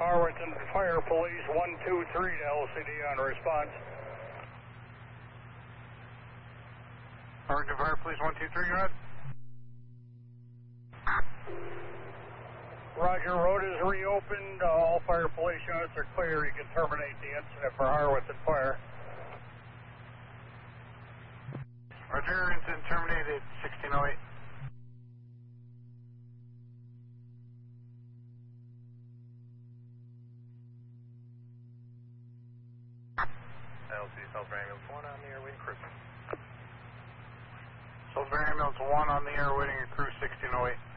Harwinton Fire Police 123 to LCD on response. Harwinton Fire Police 123, go ahead. Roger, road is reopened. All fire police units are clear. You can terminate the incident for Harwinton Fire. Roger, incident terminated 1608. LC Salisbury Ambulance 1 on the air waiting crew. Salisbury Ambulance 1 on the air waiting a crew 1608.